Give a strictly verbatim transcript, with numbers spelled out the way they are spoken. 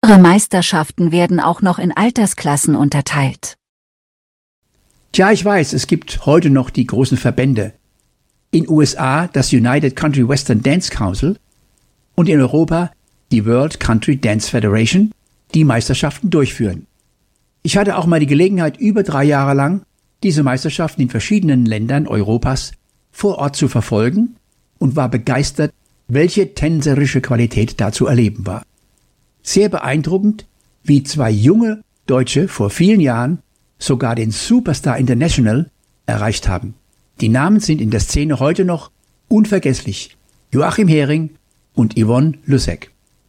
Ihre Meisterschaften werden auch noch in Altersklassen unterteilt. Tja, ich weiß, es gibt heute noch die großen Verbände. In U S A das United Country Western Dance Council und in Europa die World Country Dance Federation, die Meisterschaften durchführen. Ich hatte auch mal die Gelegenheit, über drei Jahre lang diese Meisterschaften in verschiedenen Ländern Europas vor Ort zu verfolgen und war begeistert, welche tänzerische Qualität da zu erleben war. Sehr beeindruckend, wie zwei junge Deutsche vor vielen Jahren sogar den Superstar International erreicht haben. Die Namen sind in der Szene heute noch unvergesslich. Joachim Hering und Yvonne Lussek.